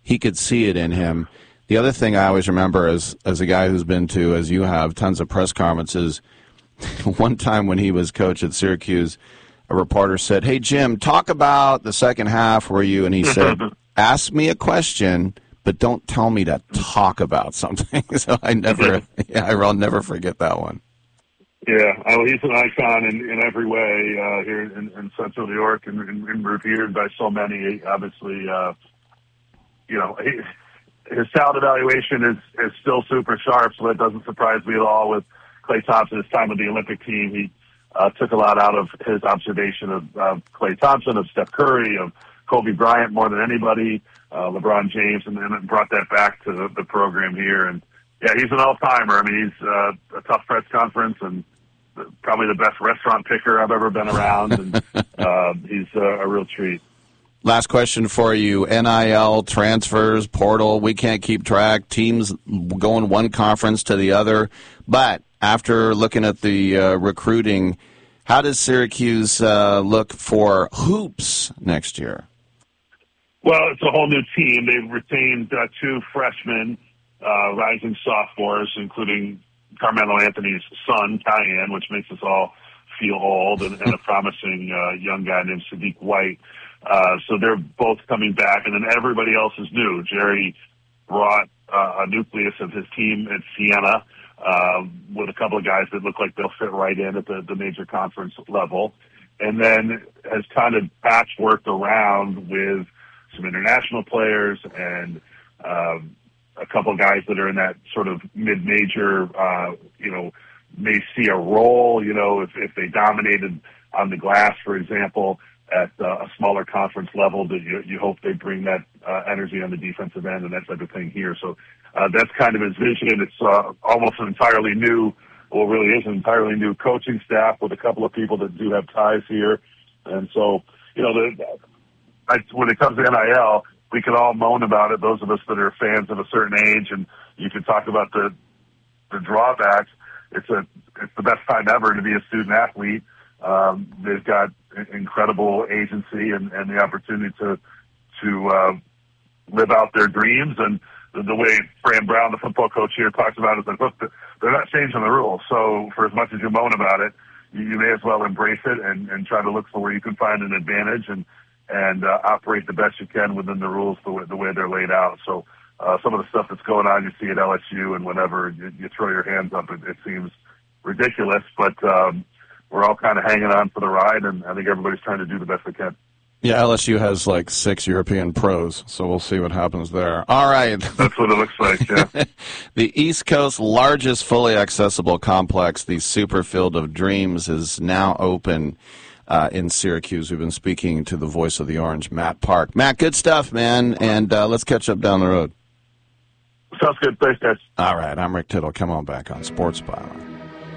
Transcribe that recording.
he could see it in him. The other thing I always remember as a guy who's been to, as you have, tons of press conferences, one time when he was coach at Syracuse, a reporter said, "Hey, Jim, talk about the second half, were you?" And he said, "Ask me a question, but don't tell me to talk about something." So I'll never forget that one. Yeah, he's an icon in every way here in Central New York and revered by so many. Obviously, his talent evaluation is still super sharp, so that doesn't surprise me at all. With Klay Thompson, his time with the Olympic team, he took a lot out of his observation of Klay Thompson, of Steph Curry, of Kobe Bryant more than anybody, LeBron James, and then brought that back to the program here. And yeah, he's an all-timer. I mean, he's a tough press conference and probably the best restaurant picker I've ever been around, and he's a real treat. Last question for you. NIL, transfers, portal, we can't keep track. Teams going one conference to the other. But after looking at the recruiting, how does Syracuse look for hoops next year? Well, it's a whole new team. They've retained 2 freshmen, rising sophomores, including Carmelo Anthony's son, Kyan, which makes us all feel old, and a promising young guy named Sadiq White. So they're both coming back, and then everybody else is new. Jerry brought a nucleus of his team at Siena with a couple of guys that look like they'll fit right in at the major conference level, and then has kind of patchworked around with some international players and a couple of guys that are in that sort of mid-major, may see a role, if they dominated on the glass, for example, at a smaller conference level, that you hope they bring that energy on the defensive end and that type of thing here. So that's kind of his vision. It's almost an entirely new, well, really is an entirely new coaching staff with a couple of people that do have ties here. And so, when it comes to NIL, we could all moan about it, those of us that are fans of a certain age, and you could talk about the drawbacks. It's the best time ever to be a student athlete. They've got incredible agency and the opportunity to live out their dreams. And the way Fran Brown, the football coach here, talks about it is that, look, they're not changing the rules. So for as much as you moan about it, you may as well embrace it and try to look for where you can find an advantage and operate the best you can within the rules the way they're laid out. So some of the stuff that's going on, you see at LSU and whenever you throw your hands up, it seems ridiculous, but we're all kind of hanging on for the ride, and I think everybody's trying to do the best they can. Yeah, LSU has like 6 European pros, so we'll see what happens there. All right. That's what it looks like, yeah. The East Coast's largest fully accessible complex, the Superfield of Dreams, is now open in Syracuse. We've been speaking to the voice of the Orange, Matt Park. Matt, good stuff, man, and let's catch up down the road. Sounds good. Thanks, guys. All right, I'm Rick Tittle. Come on back on Sports Byline.